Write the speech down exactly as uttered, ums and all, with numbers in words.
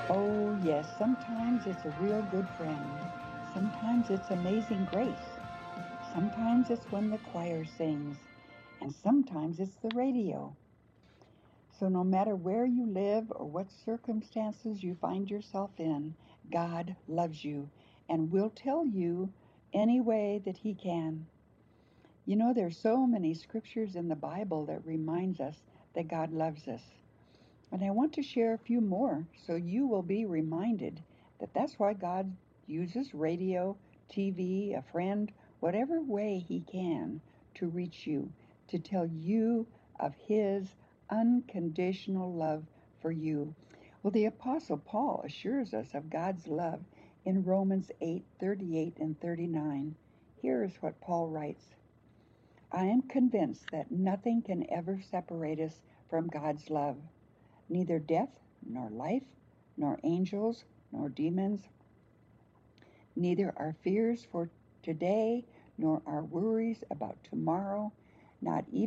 Oh, yes, sometimes it's a real good friend. Sometimes it's amazing grace. Sometimes it's when the choir sings. And sometimes it's the radio. So, no matter where you live or what circumstances you find yourself in, God loves you and will tell you any way that He can. You know, there's so many scriptures in the Bible that reminds us that God loves us. And I want to share a few more so you will be reminded that that's why God uses radio, T V, a friend, whatever way He can to reach you, to tell you of His unconditional love for you. Well, the Apostle Paul assures us of God's love in Romans eight thirty-eight and thirty-nine. Here is what Paul writes: I am convinced that nothing can ever separate us from God's love. Neither death, nor life, nor angels, nor demons, neither our fears for today, nor our worries about tomorrow, not even